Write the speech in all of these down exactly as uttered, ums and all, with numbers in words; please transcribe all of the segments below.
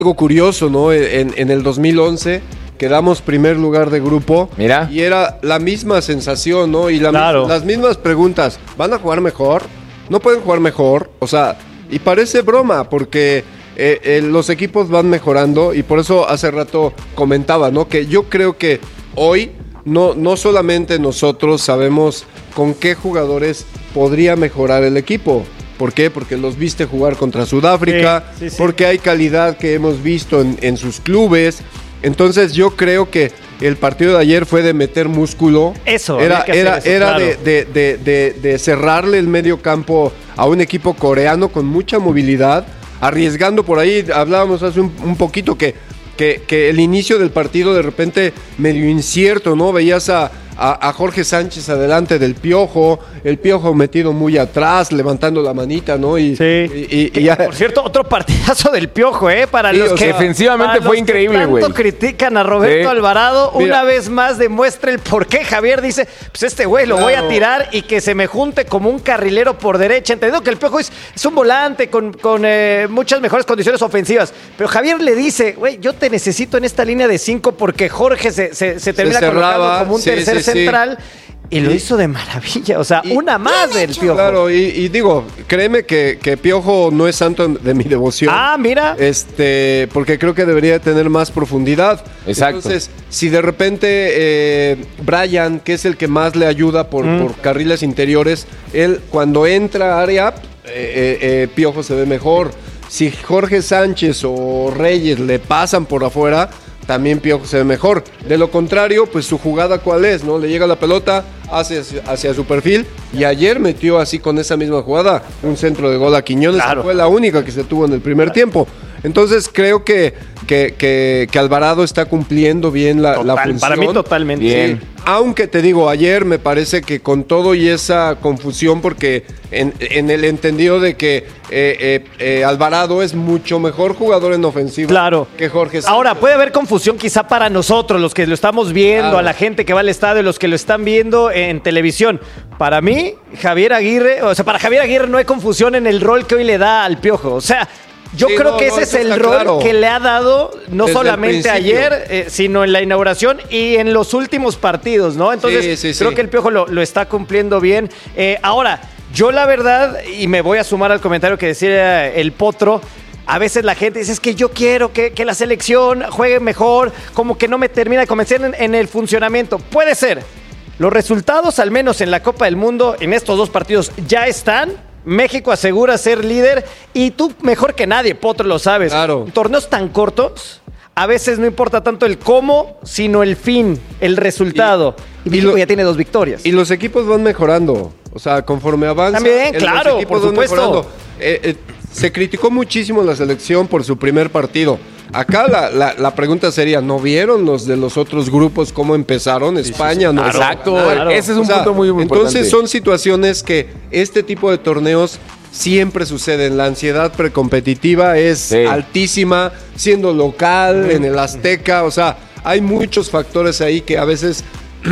Algo curioso, ¿no? En, en el dos mil once quedamos primer lugar de grupo. Mira. Y era la misma sensación, ¿no? Y la, claro. las mismas preguntas. ¿Van a jugar mejor? ¿No pueden jugar mejor? O sea, y parece broma porque eh, eh, los equipos van mejorando y por eso hace rato comentaba, ¿no? Que yo creo que hoy no, no solamente nosotros sabemos con qué jugadores podría mejorar el equipo. ¿Por qué? Porque los viste jugar contra Sudáfrica, sí, sí, sí. Porque hay calidad que hemos visto en, en sus clubes. Entonces yo creo que el partido de ayer fue de meter músculo. Eso, era, era, eso, era claro. de, de, de, de, de cerrarle el medio campo a un equipo coreano con mucha movilidad, arriesgando por ahí. Hablábamos hace un, un poquito que, que, que el inicio del partido de repente medio incierto, ¿no? Veías a... A, a Jorge Sánchez adelante del Piojo, el Piojo metido muy atrás, levantando la manita, ¿no? Y, sí. y, y, y ya... Por cierto, otro partidazo del Piojo, ¿eh? Para sí, los que defensivamente para fue los increíble, que güey. Tanto critican a Roberto sí. Alvarado, Mira. una vez más demuestra el por qué Javier dice, pues este güey lo claro. voy a tirar y que se me junte como un carrilero por derecha. Entendiendo que el Piojo es, es un volante con, con eh, muchas mejores condiciones ofensivas. Pero Javier le dice, güey, yo te necesito en esta línea de cinco porque Jorge se, se, se termina se cerraba, colocando como un sí, tercer sí, central. Sí. Y lo hizo de maravilla, o sea, y, una más del Piojo. Claro, y, y digo, créeme que, que Piojo no es santo de mi devoción. Ah, mira. Este, porque creo que debería tener más profundidad. Exacto. Entonces, si de repente eh, Brian, que es el que más le ayuda por, mm. por carriles interiores, él cuando entra a área, eh, eh, eh, Piojo se ve mejor. Si Jorge Sánchez o Reyes le pasan por afuera, también Piojo se ve mejor. De lo contrario, pues su jugada ¿cuál es? ¿No? Le llega la pelota hacia, hacia su perfil y ayer metió así con esa misma jugada un centro de gol a Quiñones, claro. que fue la única que se tuvo en el primer tiempo. Entonces creo que, que, que, que Alvarado está cumpliendo bien la, Total, la función. Para mí totalmente. Bien. Sí. Aunque te digo, ayer me parece que con todo y esa confusión, porque en, en el entendido de que eh, eh, eh, Alvarado es mucho mejor jugador en ofensiva claro. que Jorge Sánchez. Ahora, puede haber confusión quizá para nosotros, los que lo estamos viendo, claro. a la gente que va al estadio, los que lo están viendo en televisión. Para mí, Javier Aguirre, o sea, para Javier Aguirre no hay confusión en el rol que hoy le da al Piojo. O sea, yo sí, creo no, que ese no, es el rol claro. que le ha dado no desde solamente ayer, eh, sino en la inauguración y en los últimos partidos, ¿no? Entonces, sí, sí, creo sí. que el Piojo lo, lo está cumpliendo bien. Eh, ahora, yo la verdad, y me voy a sumar al comentario que decía el Potro, a veces la gente dice, es que yo quiero que, que la selección juegue mejor, como que no me termina de convencer en, en el funcionamiento. Puede ser. Los resultados, al menos en la Copa del Mundo, en estos dos partidos, ya están. México asegura ser líder y tú mejor que nadie, Potro, lo sabes. Claro. Torneos tan cortos, a veces no importa tanto el cómo, sino el fin, el resultado. Y, y México lo, ya tiene dos victorias. Y los equipos van mejorando. O sea, conforme avanzan. También, claro, por supuesto. Eh, eh, se criticó muchísimo la selección por su primer partido. Acá la, la, la pregunta sería, ¿no vieron los de los otros grupos cómo empezaron? España, sí, sí, sí. ¿no? Exacto, Claro. Ese es un o sea, punto muy, muy importante. Entonces son situaciones que este tipo de torneos siempre suceden. La ansiedad precompetitiva es sí. altísima, siendo local, mm. en el Azteca. O sea, hay muchos factores ahí que a veces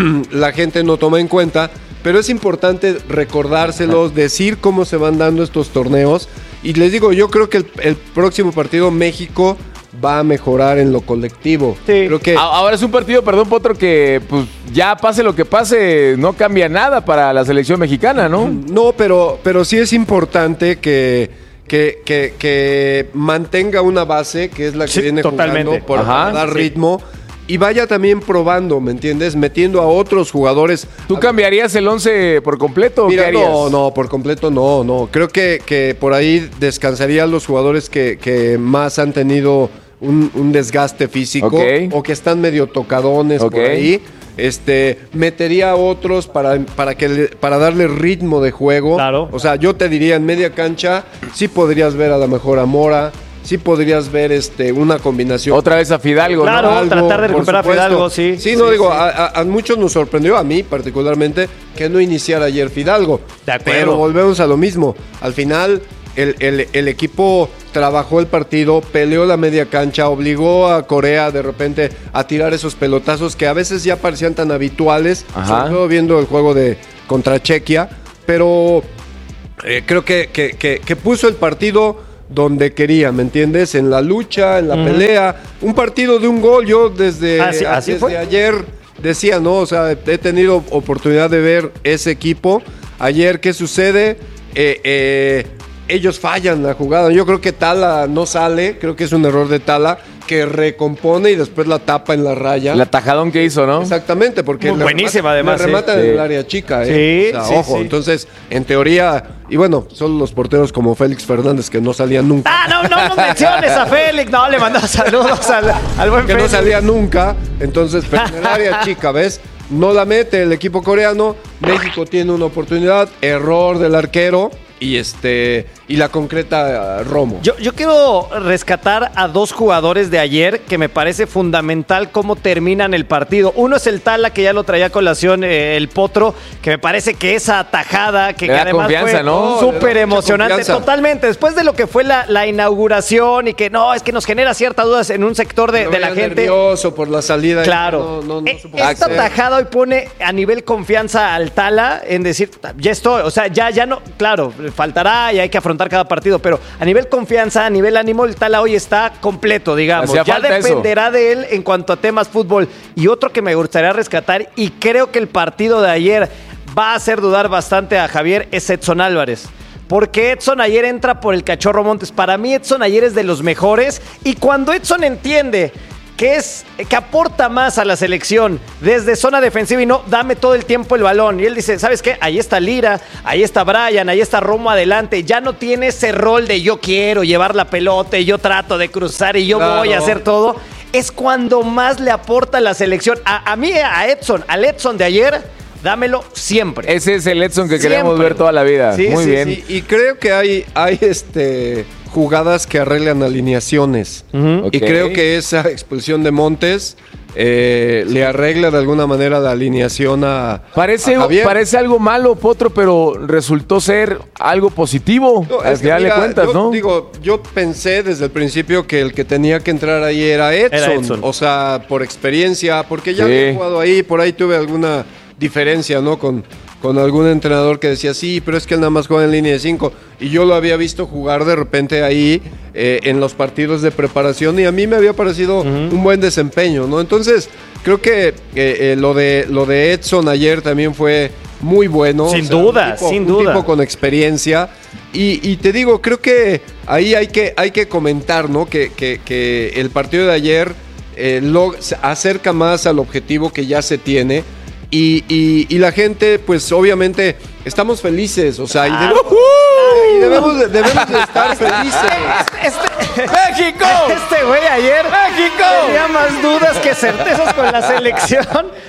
la gente no toma en cuenta, pero es importante recordárselos, decir cómo se van dando estos torneos. Y les digo, yo creo que el, el próximo partido México va a mejorar en lo colectivo. Sí. Creo que ahora es un partido, perdón, Potro, que pues ya pase lo que pase, no cambia nada para la selección mexicana, ¿no? No, pero, pero sí es importante que, que, que, que mantenga una base, que es la que sí, viene totalmente. jugando por Ajá, dar sí. ritmo. Y vaya también probando, ¿me entiendes? Metiendo a otros jugadores. ¿Tú cambiarías el once por completo o Mira, qué harías? No, no, por completo no, no. Creo que, que por ahí descansarían los jugadores que, que más han tenido un, un desgaste físico okay. o que están medio tocadones okay. por ahí. Este, metería a otros para, para, que le, para darle ritmo de juego. Claro. O sea, yo te diría en media cancha, sí podrías ver a lo mejor a Mora. Sí podrías ver este una combinación. Otra vez a Fidalgo, claro, ¿no? Algo, tratar de recuperar a Fidalgo, sí. Sí, no, sí, digo, sí. A, a, a muchos nos sorprendió, a mí particularmente, que no iniciara ayer Fidalgo. De acuerdo. Pero volvemos a lo mismo. Al final, el, el, el equipo trabajó el partido, peleó la media cancha, obligó a Corea de repente a tirar esos pelotazos que a veces ya parecían tan habituales, Ajá. sobre todo viendo el juego de contra Chequia, pero eh, creo que, que, que, que puso el partido donde quería, ¿me entiendes? En la lucha, en la uh-huh. pelea, un partido de un gol. Yo desde, ¿Así, así desde fue? ayer decía, ¿no? O sea, he tenido oportunidad de ver ese equipo. Ayer, ¿qué sucede? Eh, eh, ellos fallan la jugada. Yo creo que Tala no sale, creo que es un error de Tala, que recompone y después la tapa en la raya. El atajadón que hizo, ¿no? Exactamente, porque muy buenísima además. Le remata ¿eh? en el área chica, ¿eh? Sí, o sea, sí, ojo. sí. Entonces, en teoría, y bueno, son los porteros como Félix Fernández que no salían nunca. Ah, no, no, no menciones a Félix. No, le mandó saludos al, al buen que Félix. no salía nunca. Entonces, pero en el área chica, ¿ves? No la mete el equipo coreano. México tiene una oportunidad. Error del arquero. Y este y la concreta uh, Romo. Yo, yo quiero rescatar a dos jugadores de ayer que me parece fundamental cómo terminan el partido. Uno es el Tala, que ya lo traía a colación eh, el Potro, que me parece que esa atajada, que, Le que da además confianza, fue ¿no? súper emocionante. confianza. Totalmente. Después de lo que fue la, la inauguración y que no, es que nos genera ciertas dudas en un sector de, Lo de la veía gente. nervioso por la salida. Claro. No, no, no Eh, supo Esta hacer. tajada hoy pone a nivel confianza al Tala en decir, ya estoy, o sea, ya, ya no, claro, faltará y hay que afrontar cada partido, pero a nivel confianza, a nivel ánimo, el Tala hoy está completo, digamos. Hacía Ya falta dependerá eso. de él en cuanto a temas fútbol. Y otro que me gustaría rescatar, y creo que el partido de ayer va a hacer dudar bastante a Javier, es Edson Álvarez. Porque Edson ayer entra por el Cachorro Montes. Para mí Edson ayer es de los mejores. Y cuando Edson entiende que es que aporta más a la selección desde zona defensiva y no dame todo el tiempo el balón. Y él dice, ¿sabes qué? Ahí está Lira, ahí está Brian, ahí está Romo adelante. Ya no tiene ese rol de yo quiero llevar la pelota y yo trato de cruzar y yo Claro. voy a hacer todo. Es cuando más le aporta a la selección. A, a mí, a Edson, al Edson de ayer, dámelo siempre. Ese es el Edson que Siempre. queremos ver toda la vida. Sí, Muy sí, bien. Y, y creo que hay, hay este, jugadas que arreglan alineaciones. Ujú. Ok. Y creo que esa expulsión de Montes eh, le arregla de alguna manera la alineación a, Parece, a Javier. parece algo malo, Potro, pero resultó ser algo positivo. No, al es que final mira, de cuentas, yo, ¿no? Digo, yo pensé desde el principio que el que tenía que entrar ahí era Edson. Era Edson. O sea, por experiencia, porque ya Sí. había jugado ahí, por ahí tuve alguna diferencia, ¿no? Con, con algún entrenador que decía, sí, pero es que él nada más juega en línea de cinco. Y yo lo había visto jugar de repente ahí eh, en los partidos de preparación y a mí me había parecido uh-huh. un buen desempeño, ¿no? Entonces, creo que eh, eh, lo, de, lo de Edson ayer también fue muy bueno. Sin o sea, duda, un tipo, sin un duda. tipo con experiencia. Y, y te digo, creo que ahí hay que, hay que comentar, ¿no? Que, que, que el partido de ayer eh, lo, se acerca más al objetivo que ya se tiene. Y, y, y la gente, pues obviamente, estamos felices, o sea, y debemos, y debemos, de, debemos de estar felices. Este, ¡México! Este güey ayer ¡México! tenía más dudas que certezas con la selección.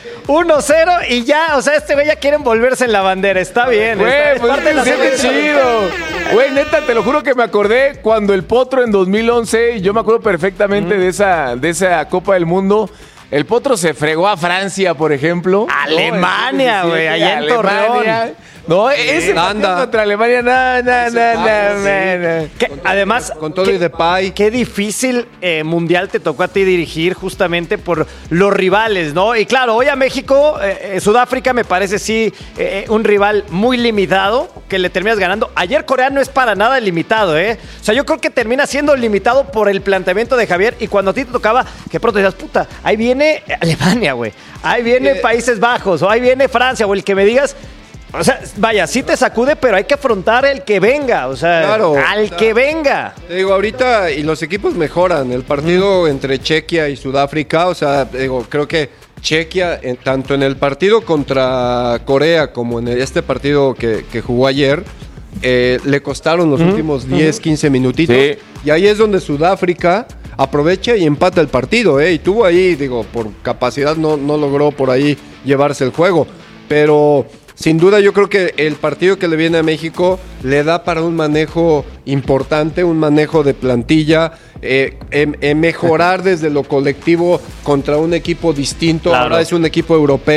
uno cero y ya, o sea, este güey ya quieren volverse en la bandera. Está bien. Güey, está, es pues parte de la qué selección. chido. Güey, neta, te lo juro que me acordé cuando el Potro en dos mil once, yo me acuerdo perfectamente mm. de, esa, de esa Copa del Mundo. El Potro se fregó a Francia, por ejemplo. Alemania, güey, no, allá en Torreón. No, ese partido contra Alemania, no, no, no, no, no. Además, con todo y de pay. Qué difícil eh, mundial te tocó a ti dirigir justamente por los rivales, ¿no? Y claro, hoy a México, eh, eh, Sudáfrica me parece sí eh, un rival muy limitado que le terminas ganando. Ayer Corea no es para nada limitado, ¿eh? O sea, yo creo que termina siendo limitado por el planteamiento de Javier y cuando a ti te tocaba, que pronto decías, puta, ahí viene Alemania, güey. Ahí viene eh, Países Bajos o ahí viene Francia o el que me digas. O sea, vaya, sí te sacude, pero hay que afrontar el que venga, o sea, claro, al o sea, que venga. Te digo, ahorita, y los equipos mejoran, el partido mm. entre Chequia y Sudáfrica, o sea, digo, creo que Chequia, en, tanto en el partido contra Corea como en el, este partido que, que jugó ayer, eh, le costaron los mm. últimos diez, mm. quince minutitos, sí. Y ahí es donde Sudáfrica aprovecha y empata el partido, ¿eh? Y tuvo ahí, digo, por capacidad no, no logró por ahí llevarse el juego, pero... Sin duda yo creo que el partido que le viene a México le da para un manejo importante, un manejo de plantilla, eh, eh, eh, mejorar desde lo colectivo contra un equipo distinto, claro. Ahora es un equipo europeo,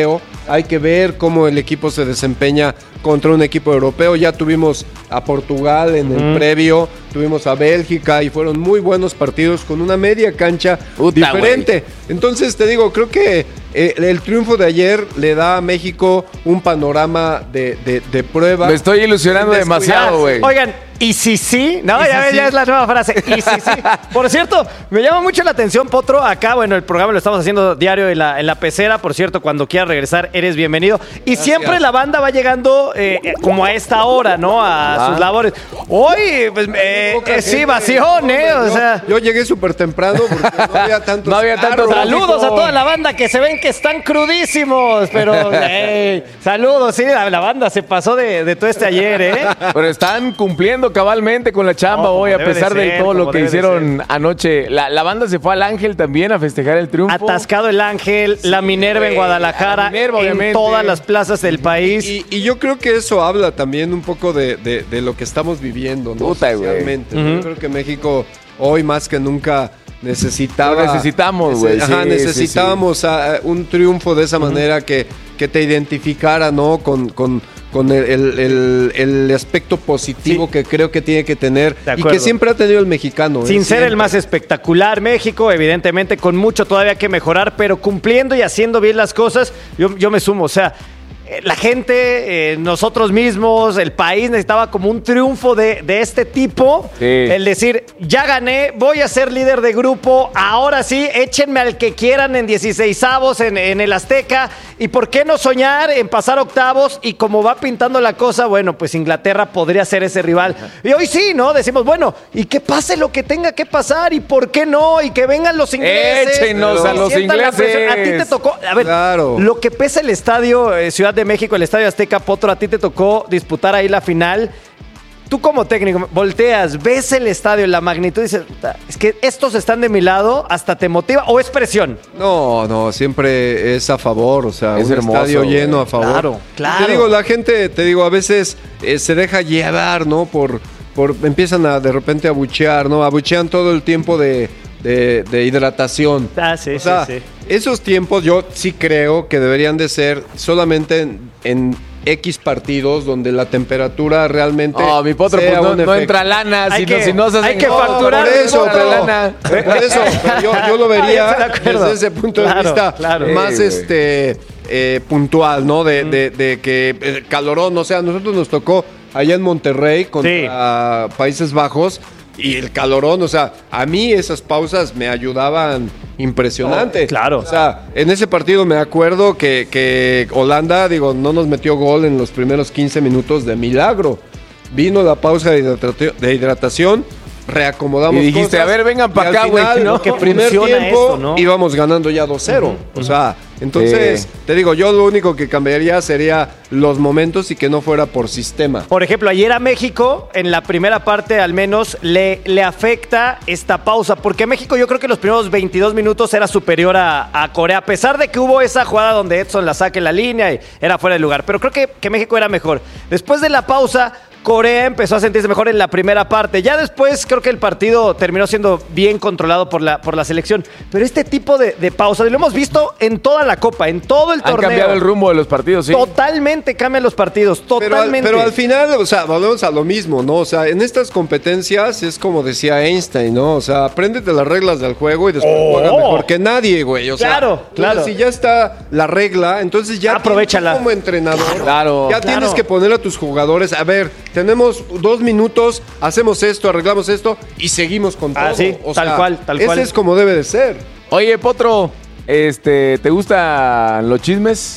hay que ver cómo el equipo se desempeña contra un equipo europeo. Ya tuvimos a Portugal en el mm. previo, tuvimos a Bélgica y fueron muy buenos partidos con una media cancha Puta, diferente. Wey. Entonces te digo, creo que eh, el triunfo de ayer le da a México un panorama de, de, de prueba. Me estoy ilusionando demasiado, güey. Oigan, ¿y si sí? No, ya, sí, ya sí? es la nueva frase. ¿Y si sí? Por cierto, me llama mucho la atención, Potro. Acá, bueno, el programa lo estamos haciendo diario en la, en la pecera. Por cierto, cuando quieras regresar, eres bienvenido. Y Gracias. Siempre la banda va llegando eh, como a esta hora, ¿no? A ah. sus labores. Hoy, pues, eh, eh, sí, vación, ¿eh? O sea, yo, yo llegué súper temprano porque no había tantos. No había tantos. Saludos a toda la banda que se ven que están crudísimos. Pero, hey, saludos, sí, la, la banda se pasó de, de todo este ayer, ¿eh? Pero están cumpliendo cabalmente con la chamba no, hoy, a pesar de, ser, de todo lo que hicieron anoche. La, la banda se fue al Ángel también a festejar el triunfo. Atascado el Ángel, sí, la Minerva wey, en Guadalajara, Minerva, en todas las plazas del país. Y, y, y yo creo que eso habla también un poco de, de, de lo que estamos viviendo, ¿no? Puta, socialmente. Uh-huh. Yo creo que México hoy más que nunca necesitaba. Lo necesitamos, güey. Nece- sí, necesitábamos sí, sí. A, a un triunfo de esa uh-huh. manera que, que te identificara, ¿no? Con, con, con el, el, el, el aspecto positivo sí. que creo que tiene que tener y que siempre ha tenido el mexicano. Sin ¿eh? ser Siempre. el más espectacular, México, evidentemente con mucho todavía que mejorar, pero cumpliendo y haciendo bien las cosas, yo, yo me sumo, o sea, la gente, eh, nosotros mismos, el país necesitaba como un triunfo de, de este tipo. Sí. El decir, ya gané, voy a ser líder de grupo, ahora sí, échenme al que quieran en dieciseisavos en, en el Azteca. ¿Y por qué no soñar en pasar octavos? Y como va pintando la cosa, bueno, pues Inglaterra podría ser ese rival. Y hoy sí, ¿no? Decimos, bueno, y que pase lo que tenga que pasar, y por qué no, y que vengan los ingleses. Échenos a los ingleses. A ti te tocó, a ver, claro. Lo que pesa el estadio eh, Ciudad de México, el Estadio Azteca, Potro, a ti te tocó disputar ahí la final. Tú como técnico, volteas, ves el estadio, la magnitud y dices, es que estos están de mi lado, ¿hasta te motiva o es presión? No, no, siempre es a favor, o sea, es un hermoso, estadio lleno a favor. Claro, claro. Te digo, la gente, te digo, a veces eh, se deja llevar, ¿no? Por, por, empiezan a de repente a buchear, ¿no? Abuchean todo el tiempo de, de, de hidratación. Ah, sí, o sea, sí, sí. Esos tiempos yo sí creo que deberían de ser solamente en, en X partidos donde la temperatura realmente. Oh, mi Potro, pues no, no entra lana. Si, que, no, si no se hay que no, facturar. Por eso, pero, lana. Por eso pero yo, yo lo vería desde ese punto claro, de vista claro. más sí, este eh, puntual, ¿no? De, mm. de, de que el calorón, o sea, a nosotros nos tocó allá en Monterrey contra sí. Países Bajos. Y el calorón, o sea, a mí esas pausas me ayudaban impresionante. Oh, claro. O sea, en ese partido me acuerdo que, que Holanda, digo, no nos metió gol en los primeros quince minutos de milagro. Vino la pausa de, hidratación, de hidratación reacomodamos y dijiste, cosas, a ver, vengan para acá, güey. ¿no? Que primer tiempo esto, ¿no? íbamos ganando ya dos cero. Uh-huh. O sea, entonces, sí. te digo, yo lo único que cambiaría sería los momentos y que no fuera por sistema. Por ejemplo, ayer a México, en la primera parte al menos, le, le afecta esta pausa, porque México yo creo que los primeros veintidós minutos era superior a, a Corea, a pesar de que hubo esa jugada donde Edson la saca en la línea y era fuera de lugar, pero creo que, que México era mejor. Después de la pausa, Corea empezó a sentirse mejor en la primera parte. Ya después creo que el partido terminó siendo bien controlado por la, por la selección. Pero este tipo de, de pausas, lo hemos visto en toda la Copa, en todo el torneo. Han cambiado el rumbo de los partidos, sí. Totalmente cambian los partidos, totalmente. Pero al, pero al final, o sea, volvemos a lo mismo, ¿no? O sea, en estas competencias es como decía Einstein, ¿no? O sea, apréndete las reglas del juego y después oh. juega mejor que nadie, güey. O sea, claro, claro. Si ya está la regla, entonces ya aprovechala como entrenador. Claro. Ya claro. tienes que poner a tus jugadores, a ver, tenemos dos minutos, hacemos esto, arreglamos esto y seguimos con todo. Ah, sí, o tal sea, cual, tal ese cual. es como debe de ser. Oye, Potro, este, ¿te gustan los chismes?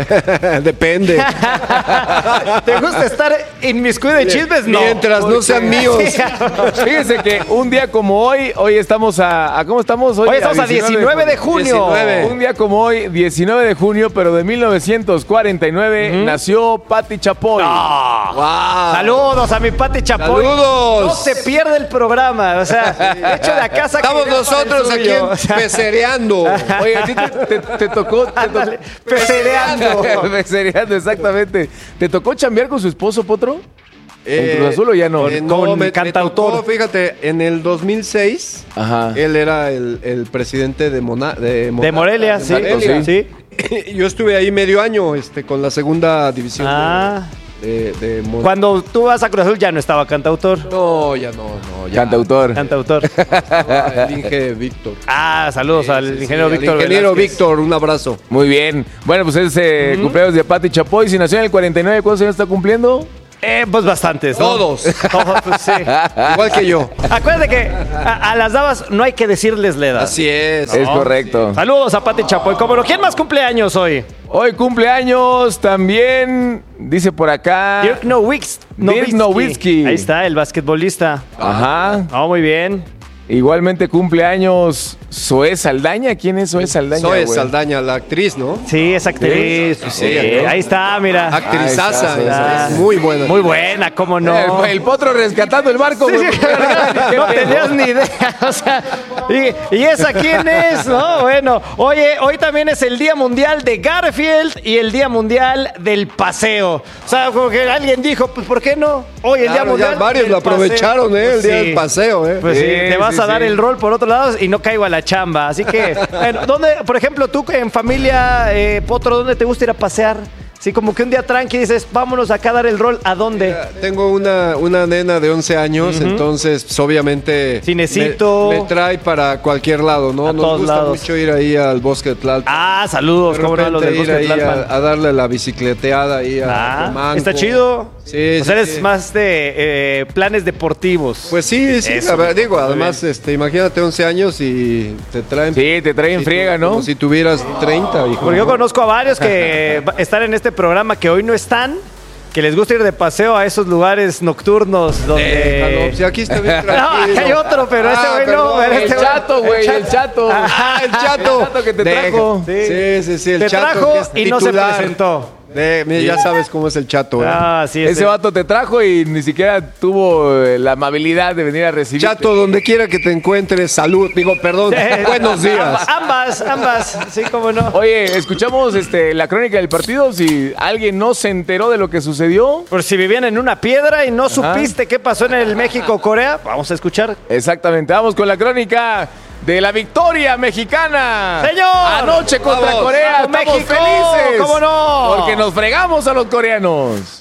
Depende. ¿Te gusta estar inmiscuido de chismes? No. Mientras no sean míos. Fíjense que un día como hoy, hoy estamos a, a ¿cómo estamos hoy? Hoy estamos a diecinueve de junio. diecinueve. Un día como hoy, diecinueve de junio, pero de mil novecientos cuarenta y nueve, uh-huh. nació Pati Chapoy. Oh. Wow. Saludos a mi Pati Chapoy. Saludos. No se pierde el programa. O sea, de hecho la casa estamos que nosotros aquí en o sea, pecereando. Oye, a ti te, te, te tocó, te tocó pecereando. Pecereando, exactamente. ¿Te tocó chambear con su esposo, Potro? ¿En Cruz Azul o ya no? Eh, Con me- me cantautor. tocó, fíjate, en el dos mil seis, Ajá. él era el, el presidente de, Mona, de, Mona- De Morelia, sí. Morelia. sí. Yo estuve ahí medio año este, con la segunda división Ah. de, de, de Mon- Cuando tú vas a Cruz Azul ya no estaba cantautor. No, ya no, no. Ya. Cantautor. Cantautor. Estaba el Inge Víctor. Ah, saludos Sí, al sí, sí, ingeniero al Víctor ingeniero Velázquez. Víctor, un abrazo. Muy bien. Bueno, pues es eh, cumpleaños de Pati Chapoy. Si nació en el cuarenta y nueve, ¿cuántos años está cumpliendo? Eh, pues bastantes, ¿no? Todos. Todos, pues sí. Igual que yo. Acuérdate que a, a las damas no hay que decirles la edad. Así es. Es correcto. Saludos a Pati Chapoy. ¿Cómo no? ¿Quién más cumpleaños hoy? Hoy cumpleaños también, dice por acá. Dirk Nowitzki. Dirk Nowitzki. Ahí está, el basquetbolista. Ajá. Oh, muy bien. Igualmente cumpleaños Zoé Saldaña. ¿Quién es Zoé Saldaña? Zoe güey? Saldaña, la actriz, ¿no? Sí, es actriz. Sí, Sí, sí, ¿no? ahí está, mira. Actrizaza. Ahí está, es- es muy buena. Muy buena, ¿cómo no? El, el potro rescatando el barco, güey. No tenías ni idea, o sea, y, ¿y esa quién es? No, bueno, oye, hoy también es el Día Mundial de Garfield y el Día Mundial del Paseo. O sea, como que alguien dijo, pues ¿por qué no? Hoy el Día Claro, Mundial ya varios del lo aprovecharon, Paseo. ¿eh? El Pues día sí. del paseo, ¿eh? Pues sí, Sí, te vas sí, a dar sí. el rol por otro lado y no caigo a la chamba. Así que, bueno, ¿dónde, por ejemplo, tú en familia, eh, Potro, dónde te gusta ir a pasear? Sí, como que un día tranqui dices, vámonos acá a dar el rol, ¿a dónde? Tengo una, una nena de once años, entonces pues, obviamente Cinecito. Me, me trae para cualquier lado, ¿no? A Nos todos gusta lados. mucho ir ahí al bosque de Tlalpan. Ah, saludos, De cómo no, los del repente Bosque ir de ahí Tlalpan. a, a darle la bicicleteada ahí a Ah, Pomanco. está chido. Sí, O sea, sí, eres sí. más de eh, planes deportivos. Pues sí, sí, Eso, a ver, digo, muy además, este, imagínate once años y te traen... Sí, te traen si friega, tu- ¿no? Como si tuvieras treinta, hijo. Porque yo ¿no? conozco a varios que va- están en este programa que hoy no están, que les gusta ir de paseo a esos lugares nocturnos donde... Déjalo, si aquí está bien No, tranquilo. hay otro, pero ese Ah, güey no, perdón. pero El este güey- chato, güey, el chato. Ah, el chato. El chato que te Deja. trajo. Sí, sí, sí, el Te chato trajo que es y no se titular. presentó. De- mira, ya sabes cómo es el chato, ¿eh? Ah, sí, Ese ese- vato te trajo y ni siquiera tuvo eh, la amabilidad de venir a recibir. Chato, donde quiera que te encuentres, salud. Digo, perdón, buenos días. Ambas, ambas, sí, cómo no. Oye, escuchamos este, la crónica del partido. Si alguien no se enteró de lo que sucedió. Por si vivían en una piedra y no supiste qué pasó en el México-Corea, vamos a escuchar. Exactamente, vamos con la crónica de la victoria mexicana. ¡Señor! Anoche contra ¡Vamos! Corea. ¡Vamos, Estamos México! felices. ¿Cómo no? Porque nos fregamos a los coreanos.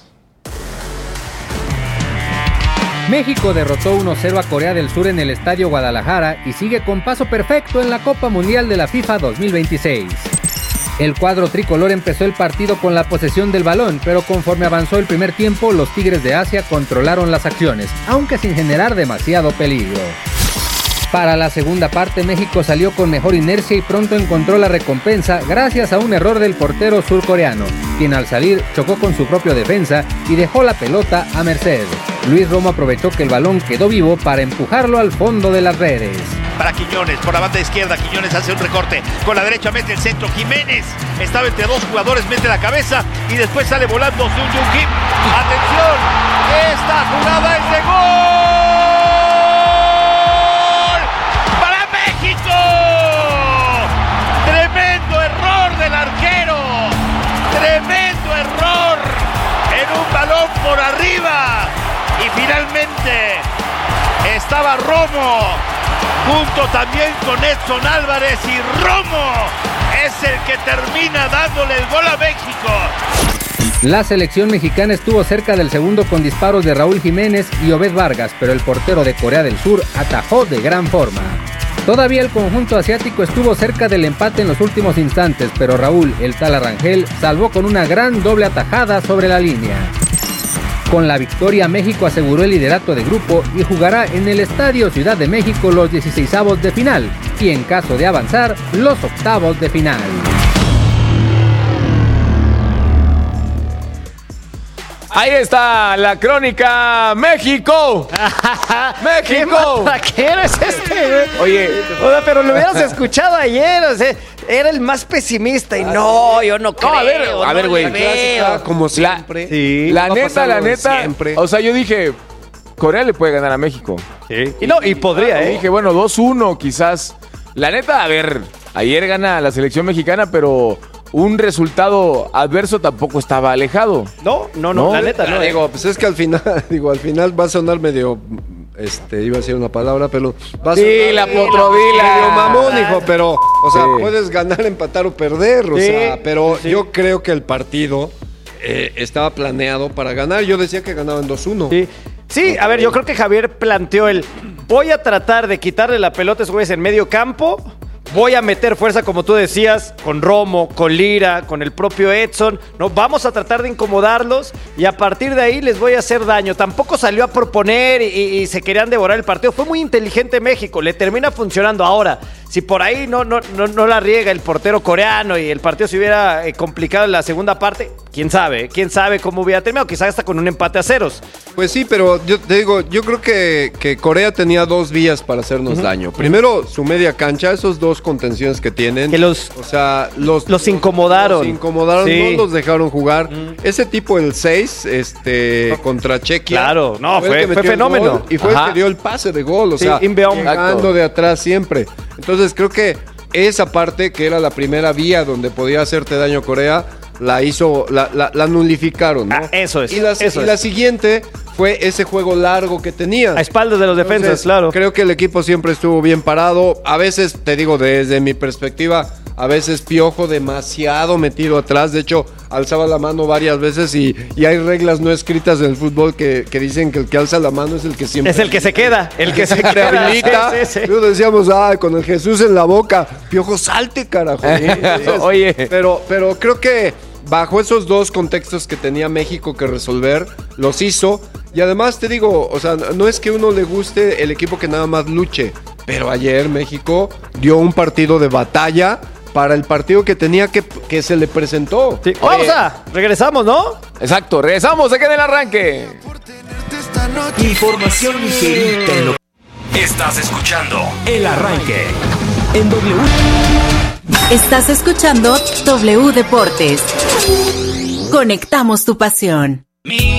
México derrotó uno cero a Corea del Sur en el Estadio Guadalajara y sigue con paso perfecto en la Copa Mundial de la FIFA dos mil veintiséis. El cuadro tricolor empezó el partido con la posesión del balón, pero conforme avanzó el primer tiempo, los Tigres de Asia controlaron las acciones, aunque sin generar demasiado peligro. Para la segunda parte, México salió con mejor inercia y pronto encontró la recompensa gracias a un error del portero surcoreano, quien al salir chocó con su propio defensa y dejó la pelota a merced. Luis Romo aprovechó que el balón quedó vivo para empujarlo al fondo de las redes. Para Quiñones, por la banda izquierda, Quiñones hace un recorte, con la derecha mete el centro, Jiménez estaba entre dos jugadores, mete la cabeza y después sale volando Sung Joong Kim. Atención, esta jugada es de gol para México. Tremendo error del arquero, tremendo error en un balón por arriba y finalmente estaba Romo junto también con Edson Álvarez y Romo es el que termina dándole el gol a México. La selección mexicana estuvo cerca del segundo con disparos de Raúl Jiménez y Obed Vargas, pero el portero de Corea del Sur atajó de gran forma. Todavía el conjunto asiático estuvo cerca del empate en los últimos instantes, pero Raúl, el Tala Rangel, salvó con una gran doble atajada sobre la línea. Con la victoria, México aseguró el liderato de grupo y jugará en el Estadio Ciudad de México los dieciseisavos de final y, en caso de avanzar, los octavos de final. Ahí está la crónica México. México. ¿Qué eres este, güey? Oye, O sea, pero lo hubieras escuchado ayer, o sea, era el más pesimista y no, yo no creo. a ver, a ver, no güey. le veo. Como La- siempre. Sí. la Va a neta, pasar la lo de neta. siempre. O sea, yo dije, Corea le puede ganar a México. Y no, y podría, Y ¿eh? dije, bueno, dos uno quizás. La neta, a ver, ayer gana la selección mexicana, pero un resultado adverso tampoco estaba alejado. No, no, no, No, la neta, no. Ah, eh. digo, pues es que al final, digo, al final va a sonar medio, este, iba a decir una palabra, pero va a sonar Dila, medio- Potro, dila. medio mamón, hijo, pero, o sea, Sí. puedes ganar, empatar o perder, o Sí, sea, pero sí. yo creo que el partido eh, estaba planeado para ganar. Yo decía que ganaban dos uno. Sí. Sí, a ver, yo creo que Javier planteó el voy a tratar de quitarle la pelota a esos güeyes en medio campo, voy a meter fuerza, como tú decías, con Romo, con Lira, con el propio Edson, ¿no? Vamos a tratar de incomodarlos y a partir de ahí les voy a hacer daño. Tampoco salió a proponer y, y se querían devorar el partido. Fue muy inteligente México, le termina funcionando. Ahora, si por ahí no, no, no, no la riega el portero coreano y el partido se hubiera eh, complicado en la segunda parte, quién sabe, quién sabe cómo hubiera terminado, quizás hasta con un empate a ceros. Pues sí, pero yo te digo, yo creo que, que Corea tenía dos vías para hacernos daño. Primero, su media cancha, esos dos contenciones que tienen. Que los- o sea, los, los incomodaron. Los incomodaron, Sí. no los dejaron jugar. Ese tipo, el seis, este, contra Chequia. Claro, no, el fue- que fue metió el fenómeno. gol Y fue Ajá. el que dio el pase de gol, o Sí, sea, inbound. llegando Exacto. de atrás siempre. Entonces, creo que esa parte, que era la primera vía donde podía hacerte daño Corea, la hizo, la, la, la nulificaron, ¿no? Ah, eso es, Y la, eso y es. la siguiente fue ese juego largo que tenía. A espaldas de los defensas, Entonces, claro. Creo que el equipo siempre estuvo bien parado. A veces, te digo, desde mi perspectiva, a veces Piojo demasiado metido atrás. De hecho, alzaba la mano varias veces y, y hay reglas no escritas del fútbol que, que dicen que el que alza la mano es el que siempre... Es el que se queda, el que se se queda. habilita. Sí, sí, sí. Luego decíamos, ah, con el Jesús en la boca, Piojo, salte, carajo. Oye. Pero, pero creo que bajo esos dos contextos que tenía México que resolver, los hizo. Y además te digo, o sea, no es que uno le guste el equipo que nada más luche, pero ayer México dio un partido de batalla para el partido que tenía que, que se le presentó. Sí. Vamos a, regresamos, ¿no? Exacto, regresamos, se queda en el arranque. Información ligerita en lo... Estás escuchando El Arranque en W. Estás escuchando W Deportes. Conectamos tu pasión.